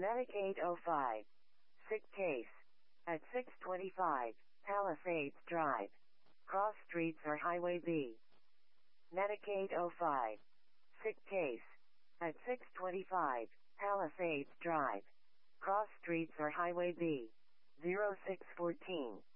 Medic 805. Sick case. At 625, Palisades Drive. Cross Streets or Highway B. Medic 805. Sick case. At 625, Palisades Drive. Cross Streets or Highway B. 0614.